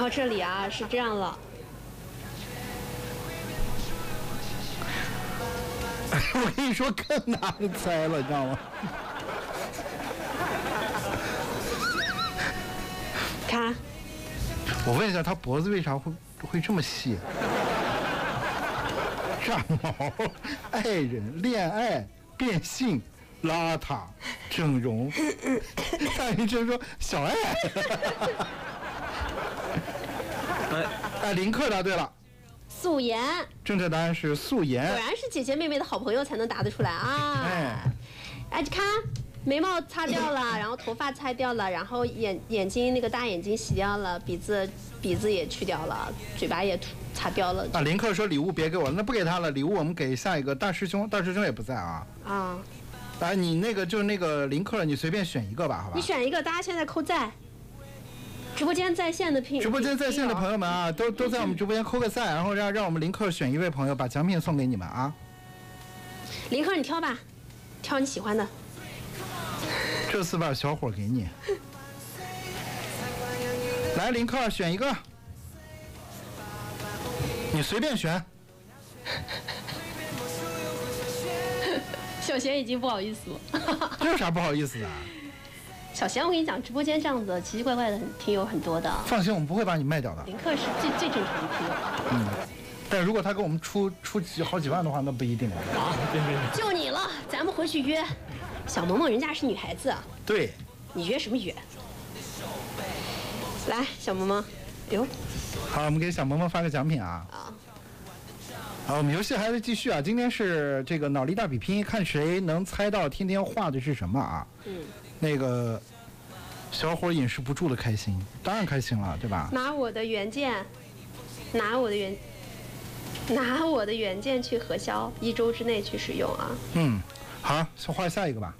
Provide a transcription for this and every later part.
后这里啊是这样了。 我跟你说，更难猜了，你知道吗？ 看， 我问一下，他脖子为啥会这么细？炸毛、爱人、恋爱、变性、邋遢、整容。大医生说小爱。哎，林克答对了。 素颜， 正确答案是素颜。 果然是姐姐妹妹的好朋友才能答得出来啊！哎，看眉毛擦掉了，然后头发擦掉了，然后眼睛那个大眼睛洗掉了，鼻子也去掉了，嘴巴也擦掉了。 啊，林克说礼物别给我，那不给他了，礼物我们给下一个大师兄，大师兄也不在啊。啊，来，你那个就是那个林克，你随便选一个吧，好吧？ 你选一个，大家现在扣赞。直播间在线的朋友们啊，都在我们直播间扣个赞，然后让我们林克选一位朋友，把奖品送给你们啊。 林克，你挑吧，挑你喜欢的。 这次把小伙给你。来，林克选一个，你随便选。 小贤已经不好意思了。 这有啥不好意思的？ 小贤，我跟你讲，直播间这样子奇奇怪怪的听友很多的。 放心，我们不会把你卖掉的。 林克是最正常的听友。 嗯，但如果他给我们出好几万的话，那不一定了。啊， 就你了，咱们回去约。小萌萌人家是女孩子。 对。 你约什么约？来，小萌萌，哟。 好，我们给小萌萌发个奖品啊。啊。好，我们游戏还在继续啊。今天是这个脑力大比拼，看谁能猜到天天画的是什么啊？嗯。那个小伙掩饰不住的开心，当然开心了，对吧？ 拿我的原件去核销，1周之内去使用啊。 嗯，好，先画下一个吧。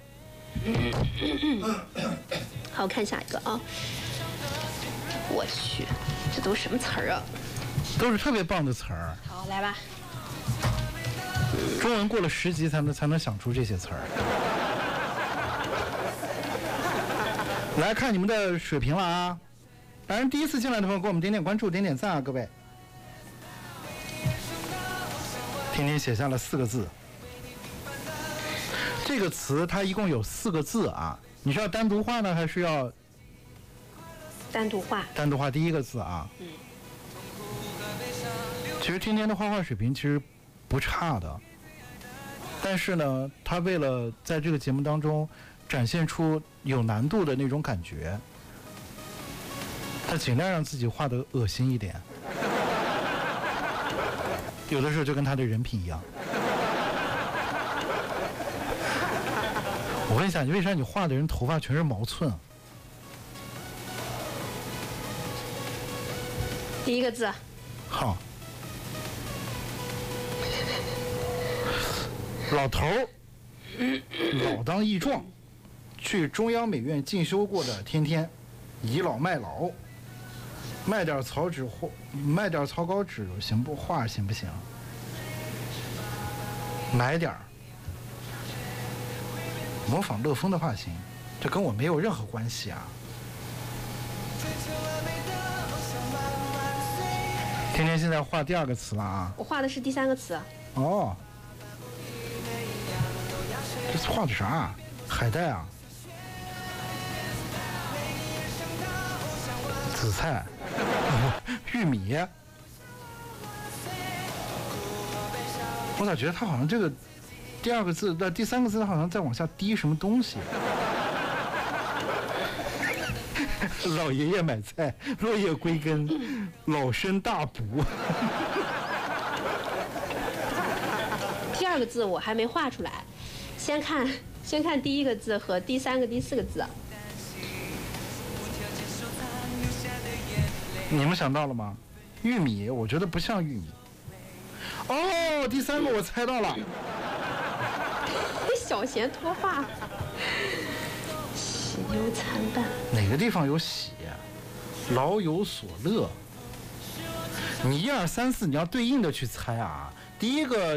好，看下一个啊。我去，这都是什么词儿啊？ 都是特别棒的词儿。 好，来吧。 中文过了10级才能想出这些词儿。来看你们的水平了啊！当然，第一次进来的朋友给我们点点关注、点点赞啊，各位。天天写下了4个字，这个词它一共有4个字啊，你是要单独画呢，还是要单独画？ 单独画第一个字啊。嗯。其实天天的画画水平其实不差的，但是呢，他为了在这个节目当中展现出有难度的那种感觉，他尽量让自己画得恶心一点，有的时候就跟他的人品一样。我问一下，你为啥你画的人头发全是毛寸？ 第一个字。 好。老头儿，老当益壮。去中央美院进修过的天天，倚老卖老，卖点草稿纸行不？画行不行？买点模仿乐风的发型，这跟我没有任何关系啊。天天现在画第2个词了啊。 我画的是第3个词。 哦，这画的啥？海带啊。紫菜、玉米，我咋觉得他好像这个第2个字的第3个字，他好像在往下滴什么东西。老爷爷买菜，落叶归根，老身大补。 第2个字我还没画出来，先看第1个字和第3个、第4个字。 你们想到了吗？玉米，我觉得不像玉米。哦，第3个我猜到了。 小贤脱发，喜忧参半。 哪个地方有喜？老有所乐。你1、2、3、4，你要对应的去猜啊。第一个。